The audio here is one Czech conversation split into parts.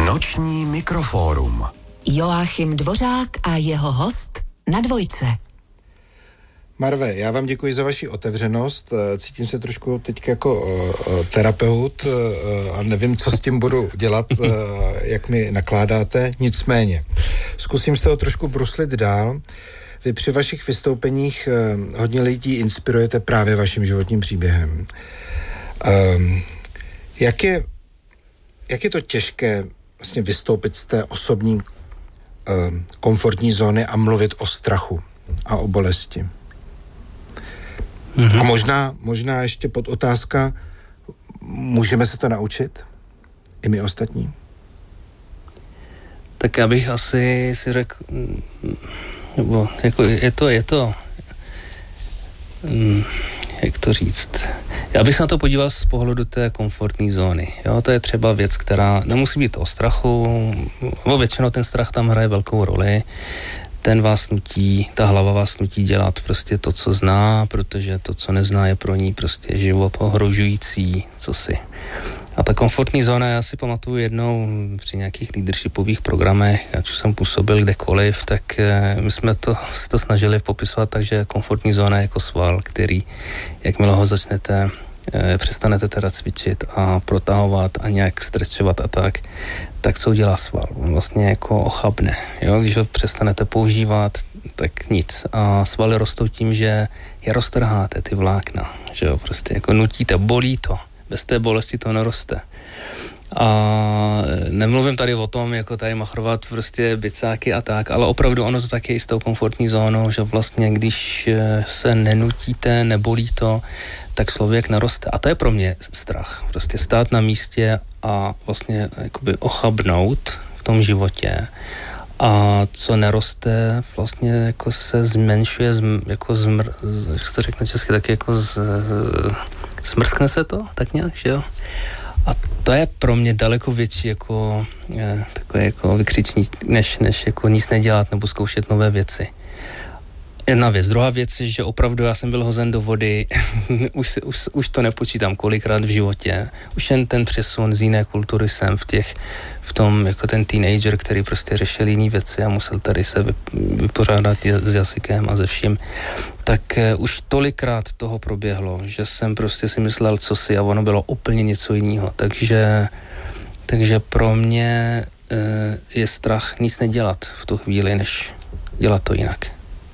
Noční mikrofórum. Joachim Dvořák a jeho host na Dvojce. Marve, já vám děkuji za vaši otevřenost. Cítím se trošku teď jako terapeut a nevím, co s tím budu dělat, jak mi nakládáte. Nicméně, zkusím se to trošku bruslit dál. Vy při vašich vystoupeních hodně lidí inspirujete právě vaším životním příběhem. Jak je to těžké vlastně vystoupit z té osobní komfortní zóny a mluvit o strachu a o bolesti? A možná ještě podotázka, můžeme se to naučit? I my ostatní? Tak já bych asi si řekl, nebo jako je to jak to říct? Já bych se na to podíval z pohledu té komfortní zóny. Jo, to je třeba věc, která nemusí být o strachu, nebo většinou ten strach tam hraje velkou roli. Ten vás nutí, ta hlava vás nutí dělat prostě to, co zná, protože to, co nezná, je pro ní prostě život ohrožující, co si. A ta komfortní zóna, já si pamatuju jednou při nějakých leadershipových programech, ať už jsem působil kdekoliv, tak my jsme to snažili popisovat tak, že komfortní zóna je jako sval, který, jakmile ho přestanete teda cvičit a protahovat a nějak stretchovat a tak co udělá sval? On vlastně jako ochabne. Jo? Když ho přestanete používat, tak nic. A svaly rostou tím, že je roztrháte, ty vlákna. Že jo? Prostě jako nutíte, bolí to. Bez té bolesti to neroste. A nemluvím tady o tom, jako tady machrovat prostě bicáky a tak, ale opravdu ono to taky je i s tou komfortní zónou, že vlastně když se nenutíte, nebolí to, tak člověk neroste. A to je pro mě strach. Prostě stát na místě a vlastně jakoby ochabnout v tom životě. A co neroste, vlastně jako se zmenšuje, jako jak se to řekne česky, tak jako smrskne se to, tak nějak, že jo? A to je pro mě daleko větší jako takové jako vykřičník, než jako nic nedělat nebo zkoušet nové věci. Jedna věc. Druhá věc je, že opravdu já jsem byl hozen do vody, už to nepočítám kolikrát v životě. Už jen ten přesun z jiné kultury jsem v tom jako ten teenager, který prostě řešil jiný věci a musel tady se vypořádat s jazykem a ze vším. Tak už tolikrát toho proběhlo, že jsem prostě si myslel, co si, a ono bylo úplně něco jiného. Takže pro mě je strach nic nedělat v tu chvíli, než dělat to jinak.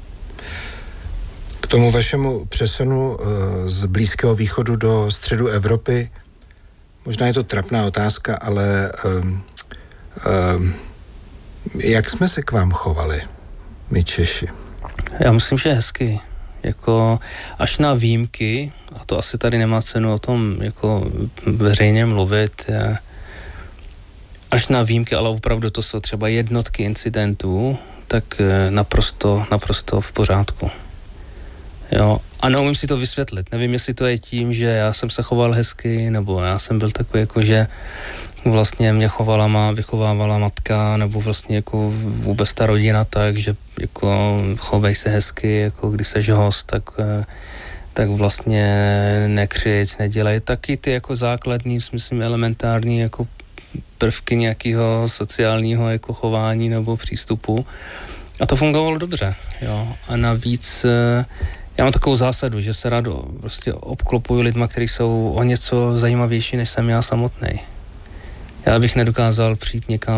K tomu vašemu přesunu z Blízkého východu do středu Evropy, možná je to trapná otázka, ale jak jsme se k vám chovali, my Češi? Já myslím, že hezky. Jako až na výjimky, a to asi tady nemá cenu o tom jako veřejně mluvit, až na výjimky, ale opravdu to jsou třeba jednotky incidentů, tak naprosto v pořádku. Jo, a neumím si to vysvětlit. Nevím, jestli to je tím, že já jsem se choval hezky, nebo já jsem byl takový, jako že vlastně mě vychovávala matka, nebo vlastně jako vůbec ta rodina tak, že jako chovej se hezky, jako když seš host, tak vlastně nekřič, nedělej. Taky ty jako základní, myslím, elementární jako prvky nějakého sociálního jako chování nebo přístupu. A to fungovalo dobře, jo. A navíc já mám takovou zásadu, že se rád prostě obklopuju lidma, kteří jsou o něco zajímavější, než jsem já samotnej. Já bych nedokázal přijít někam